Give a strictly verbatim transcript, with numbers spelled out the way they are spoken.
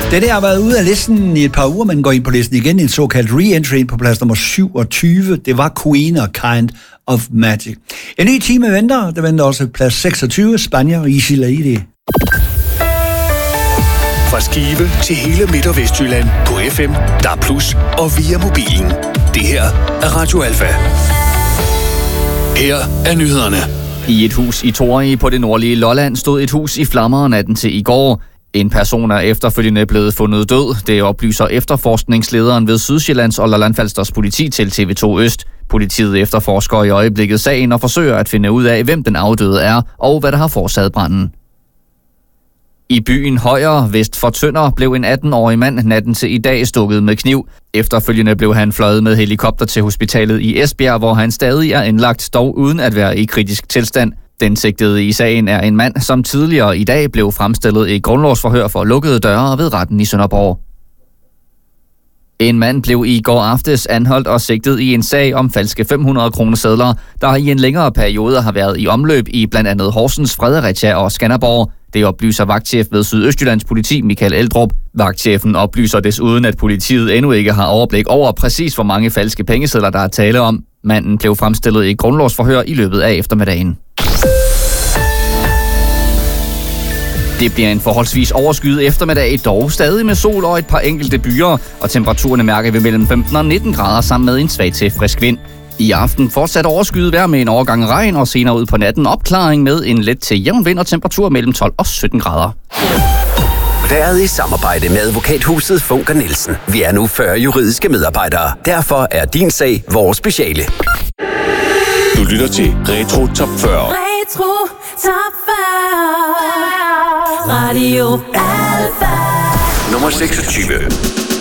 Den har været ude af listen i et par uger, men går ind på listen igen. En såkaldt re-entry på plads nummer syvogtyve. Det var Queen og Kind of Magic. En ny time venter. Der venter også plads seksogtyve. Spanier og Easy Lady. Fra Skive til hele Midt- og Vestjylland på F M, D A B plus, og via mobilen. Det her er Radio Alfa. Her er nyhederne. I et hus i Torrig på det nordlige Lolland stod et hus i flammer natten til i går. En person er efterfølgende blevet fundet død. Det oplyser efterforskningslederen ved Sydsjællands og Lolland-Falsters politi til T V to Øst. Politiet efterforsker i øjeblikket sagen og forsøger at finde ud af, hvem den afdøde er og hvad der har forårsaget branden. I byen Højer, vest for Tønder, blev en atten-årig mand natten til i dag stukket med kniv. Efterfølgende blev han fløjet med helikopter til hospitalet i Esbjerg, hvor han stadig er indlagt, dog uden at være i kritisk tilstand. Den sigtede i sagen er en mand, som tidligere i dag blev fremstillet i grundlovsforhør for lukkede døre ved retten i Sønderborg. En mand blev i går aftes anholdt og sigtet i en sag om falske fem hundrede kroner sedler, der i en længere periode har været i omløb i blandt andet Horsens, Fredericia og Skanderborg. Det oplyser vagtchef ved Sydøstjyllands politi, Michael Eldrup. Vagtchefen oplyser desuden, at politiet endnu ikke har overblik over præcis, hvor mange falske pengesedler der er tale om. Manden blev fremstillet i grundlovsforhør i løbet af eftermiddagen. Det bliver en forholdsvis overskyet eftermiddag, dog stadig med sol og et par enkelte byer, og temperaturerne mærker vi mellem femten og nitten grader sammen med en svag til frisk vind. I aften fortsat overskyet vejr med en overgang regn, og senere ud på natten opklaring med en let til jævn vind og temperatur mellem tolv og sytten grader. Været i samarbejde med advokathuset Funker Nielsen. Vi er nu fyrre juridiske medarbejdere. Derfor er din sag vores speciale. Du lytter til Retro Top fyrre. Retro Top fyrre. Radio Alfa. Nummer seksogtyve.